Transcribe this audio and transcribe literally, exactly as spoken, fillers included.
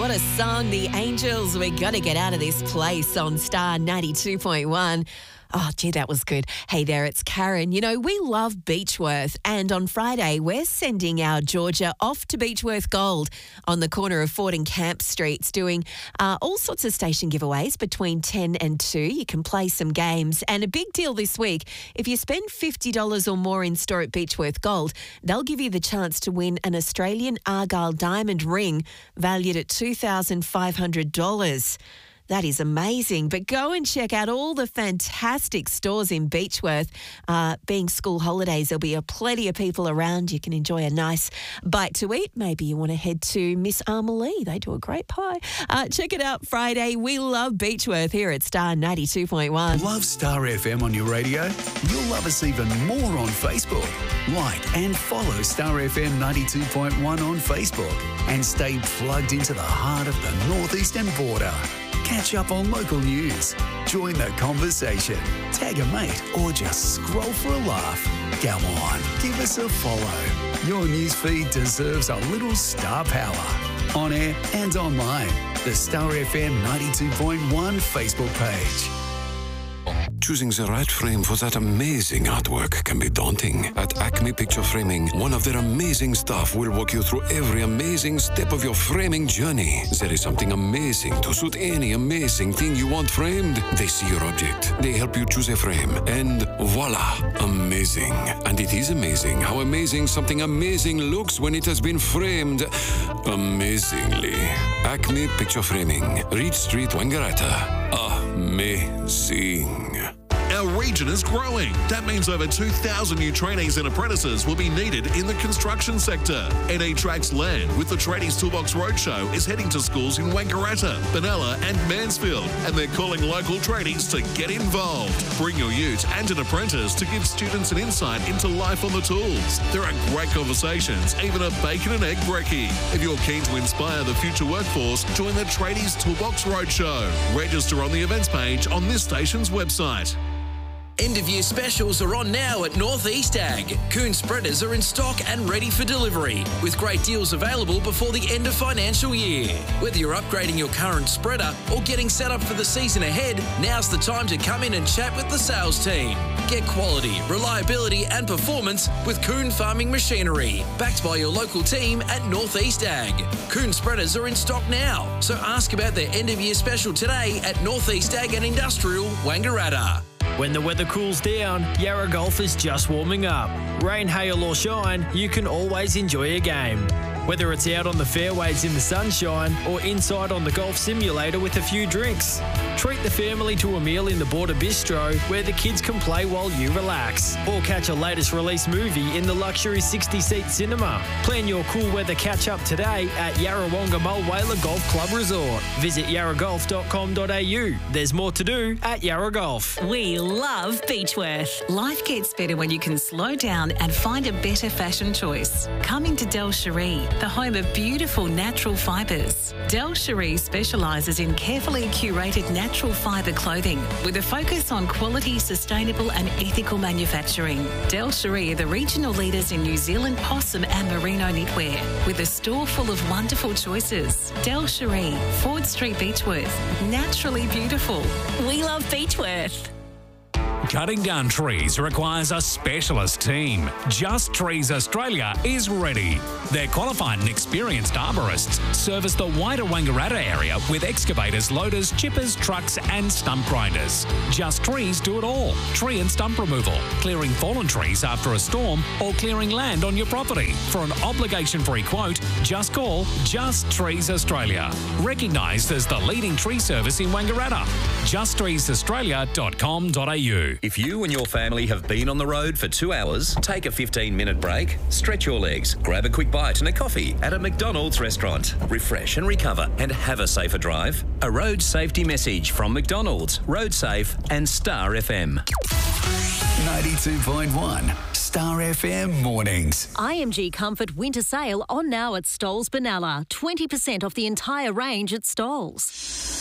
What a song, The Angels. We're going to get out of this place on Star ninety-two point one. Oh, gee, that was good. Hey there, it's Karen. You know, we love Beechworth, and on Friday, we're sending our Georgia off to Beechworth Gold on the corner of Ford and Camp Streets, doing uh, all sorts of station giveaways between ten and two. You can play some games, and a big deal this week, if you spend fifty dollars or more in store at Beechworth Gold, they'll give you the chance to win an Australian Argyle diamond ring valued at two thousand five hundred dollars. That is amazing. But go and check out all the fantastic stores in Beechworth. Uh, being school holidays, there'll be a plenty of people around. You can enjoy a nice bite to eat. Maybe you want to head to Miss Armalee. They do a great pie. Uh, check it out Friday. We love Beechworth here at Star ninety-two point one. Love Star F M on your radio? You'll love us even more on Facebook. Like and follow Star F M ninety-two point one on Facebook and stay plugged into the heart of the northeastern border. Catch up on local news, join the conversation, tag a mate, or just scroll for a laugh. Come on, give us a follow. Your newsfeed deserves a little star power. On air and online, the Star F M ninety-two point one Facebook page. Choosing the right frame for that amazing artwork can be daunting. At Acme Picture Framing, one of their amazing staff will walk you through every amazing step of your framing journey. There is something amazing to suit any amazing thing you want framed. They see your object, they help you choose a frame, and voila, amazing. And it is amazing how amazing something amazing looks when it has been framed amazingly. Acme Picture Framing, Reed Street, Wangaratta. Amazing. Our region is growing. That means over two thousand new trainees and apprentices will be needed in the construction sector. N E Tracks Land with the Tradies Toolbox Roadshow is heading to schools in Wangaratta, Benalla and Mansfield, and they're calling local tradies to get involved. Bring your ute and an apprentice to give students an insight into life on the tools. There are great conversations, even a bacon and egg brekkie. If you're keen to inspire the future workforce, join the Tradies Toolbox Roadshow. Register on the events page on this station's website. End-of-year specials are on now at North East Ag. Coon spreaders are in stock and ready for delivery, with great deals available before the end of financial year. Whether you're upgrading your current spreader or getting set up for the season ahead, now's the time to come in and chat with the sales team. Get quality, reliability and performance with Coon Farming Machinery, backed by your local team at North East Ag. Coon spreaders are in stock now, so ask about their end-of-year special today at North East Ag and Industrial, Wangaratta. When the weather cools down, Yarra Golf is just warming up. Rain, hail or shine, you can always enjoy a game. Whether it's out on the fairways in the sunshine or inside on the golf simulator with a few drinks. Treat the family to a meal in the Border Bistro where the kids can play while you relax. Or catch a latest release movie in the luxury sixty-seat cinema. Plan your cool weather catch-up today at Yarrawonga Mulwala Golf Club Resort. Visit yarra golf dot com dot a u. There's more to do at Yarra Golf. We love Beechworth. Life gets better when you can slow down and find a better fashion choice. Coming to Del Cherie, the home of beautiful natural fibres. Del Cherie specialises in carefully curated natural fibre clothing with a focus on quality, sustainable and ethical manufacturing. Del Cherie are the regional leaders in New Zealand possum and merino knitwear with a store full of wonderful choices. Del Cherie, Ford Street, Beechworth. Naturally beautiful. We love Beechworth. Cutting down trees requires a specialist team. Just Trees Australia is ready. Their qualified and experienced arborists service the wider Wangaratta area with excavators, loaders, chippers, trucks and stump grinders. Just Trees do it all. Tree and stump removal, clearing fallen trees after a storm or clearing land on your property. For an obligation-free quote, just call Just Trees Australia. Recognised as the leading tree service in Wangaratta. just trees australia dot com dot a u. If you and your family have been on the road for two hours, take a fifteen minute break, stretch your legs, grab a quick bite and a coffee at a McDonald's restaurant. Refresh and recover and have a safer drive. A road safety message from McDonald's, Road Safe and Star F M. ninety-two point one Star F M Mornings. I M G Comfort Winter Sale on now at Stoles Benalla. twenty percent off the entire range at Stoles.